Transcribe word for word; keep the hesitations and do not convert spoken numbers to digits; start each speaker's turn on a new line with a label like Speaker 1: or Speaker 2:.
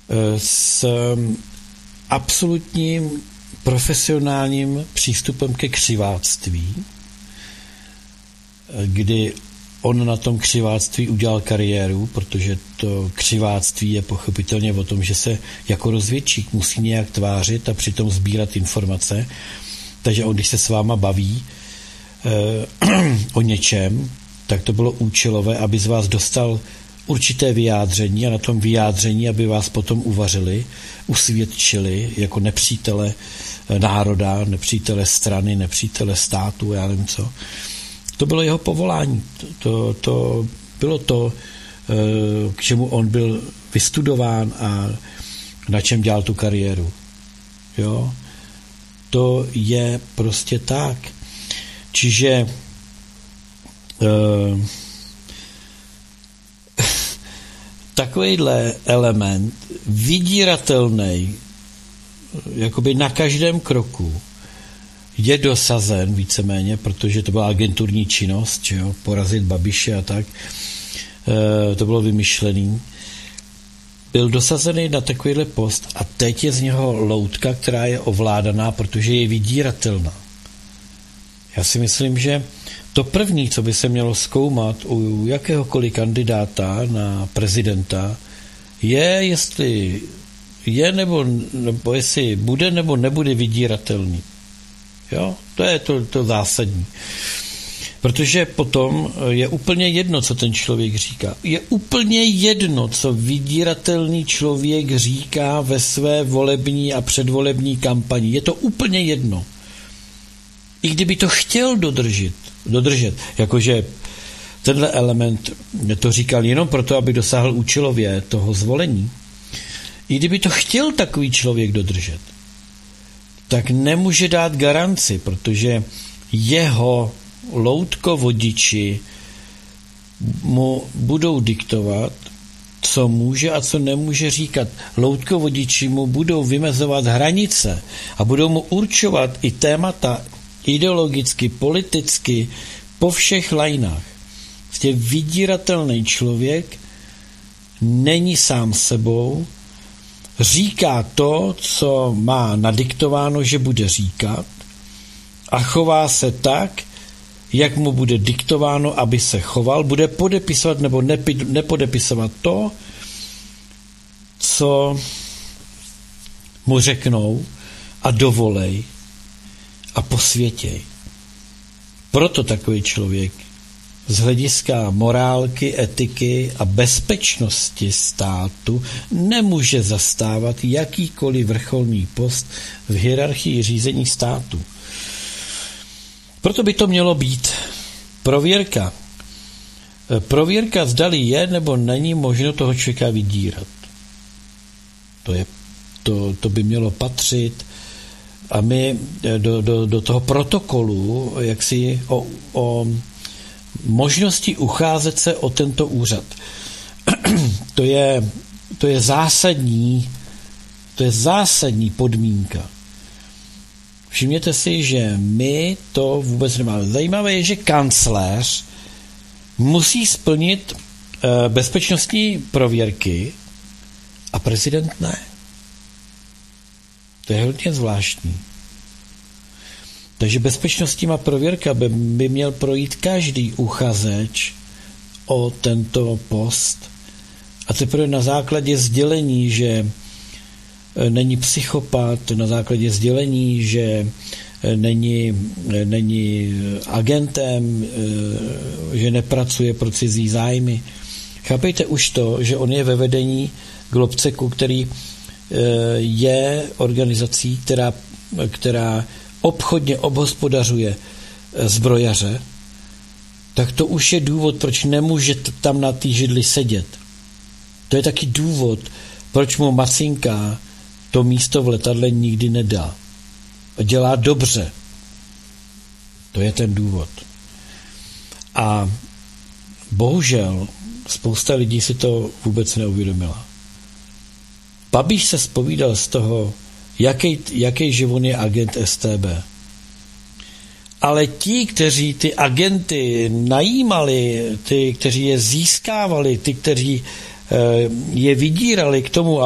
Speaker 1: s absolutním profesionálním přístupem ke křiváctví, kdy on na tom křiváctví udělal kariéru, protože to křiváctví je pochopitelně o tom, že se jako rozvědčík musí nějak tvářit a přitom sbírat informace. Takže on, když se s váma baví eh, o něčem, tak to bylo účelové, aby z vás dostal určité vyjádření a na tom vyjádření, aby vás potom uvařili, usvědčili jako nepřítele národa, nepřítele strany, nepřítele státu, já nevím co. To bylo jeho povolání. To, to, to bylo to, k čemu on byl vystudován a na čem dělal tu kariéru. Jo? To je prostě tak. Čiže uh, takovýhle element vydíratelný jakoby na každém kroku je dosazen víceméně, protože to byla agenturní činnost, že jo, porazit Babiše a tak, e, to bylo vymyšlený. Byl dosazený na takovýhle post a teď je z něho loutka, která je ovládaná, protože je vydíratelná. Já si myslím, že to první, co by se mělo zkoumat u jakéhokoliv kandidáta na prezidenta, je, jestli je nebo, nebo jestli bude nebo nebude vydíratelný. Jo? To je to, to zásadní. Protože potom je úplně jedno, co ten člověk říká. Je úplně jedno, co vydíratelný člověk říká ve své volební a předvolební kampani. Je to úplně jedno. I kdyby to chtěl dodržet, dodržet, jakože tenhle element to říkal jenom proto, aby dosáhl účelově toho zvolení, i kdyby to chtěl takový člověk dodržet, tak nemůže dát garanci, protože jeho loutkovodiči mu budou diktovat, co může a co nemůže říkat. Loutkovodiči mu budou vymezovat hranice a budou mu určovat i témata ideologicky, politicky, po všech lajnách. Vlastně vydíratelný člověk není sám sebou, říká to, co má nadiktováno, že bude říkat a chová se tak, jak mu bude diktováno, aby se choval, bude podepisovat nebo nepi, nepodepisovat to, co mu řeknou a dovolej a posvětěj. Proto takový člověk z hlediska morálky, etiky a bezpečnosti státu nemůže zastávat jakýkoliv vrcholný post v hierarchii řízení státu. Proto by to mělo být prověrka. Prověrka, zdali je nebo není možno toho člověka vydírat. To, je, to, to by mělo patřit a my do, do, do toho protokolu jaksi o, o možnosti ucházet se o tento úřad. To je, to je zásadní, to je zásadní podmínka. Všimněte si, že my to vůbec nemáme. Zajímavé je, že kancléř musí splnit e, bezpečnostní prověrky a prezident ne. To je hodně zvláštní. Takže bezpečnostníma prověrka by, by měl projít každý uchazeč o tento post a teprve na základě sdělení, že není psychopat, na základě sdělení, že není, není agentem, že nepracuje pro cizí zájmy. Chápejte už to, že on je ve vedení Globceku, který je organizací, která, která obchodně obhospodařuje zbrojaře, tak to už je důvod, proč nemůže tam na té židli sedět. To je taky důvod, proč mu Macinka to místo v letadle nikdy nedá. A dělá dobře. To je ten důvod. A bohužel spousta lidí si to vůbec neuvědomila. Babiš se zpovídal z toho, jaký, jaký že on je agent S T B. Ale ti, kteří ty agenty najímali, ty, kteří je získávali, ty, kteří je vydírali k tomu,